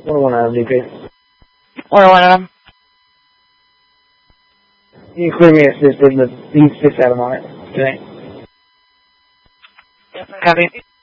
101 Adam, DP. 101 Adam. You can clear me assisted, but you can 6 Adam on it. Okay. Copy.